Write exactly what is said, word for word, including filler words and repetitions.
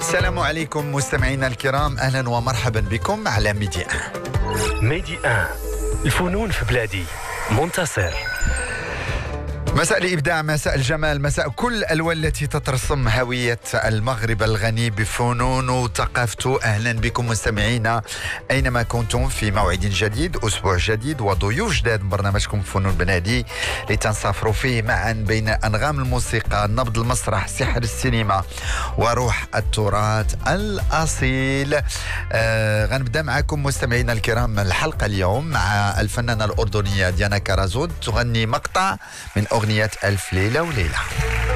السلام عليكم مستمعينا الكرام، أهلا ومرحبا بكم على ميدي أن. ميدي أن، الفنون في بلادي. منتصر. مساء الإبداع، مساء الجمال، مساء كل الألوان التي تترسم هوية المغرب الغني بفنونه وثقافته. أهلا بكم مستمعينا أينما كنتم في موعد جديد، أسبوع جديد وضيوف جداد من برنامجكم فنون بلادي، لتنسافروا فيه معا بين أنغام الموسيقى، نبض المسرح، سحر السينما وروح التراث الأصيل. آه غنبدأ معكم مستمعينا الكرام الحلقة اليوم مع الفنانة الأردنية ديانا كرزود، تغني مقطع من أغنية ألف ليلة وليلة.